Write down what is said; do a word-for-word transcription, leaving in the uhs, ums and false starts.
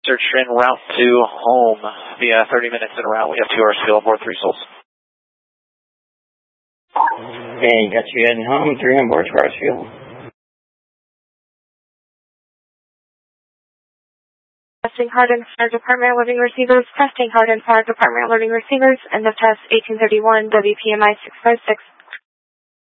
Search en route to home via thirty minutes en route. We have two hours fuel aboard, three souls. Okay, got you heading home, three on board, two hours fuel. Testing Hardin Fire Department loading receivers. Testing Hardin Fire Department loading receivers. End of test eighteen thirty-one, W P M I six five six.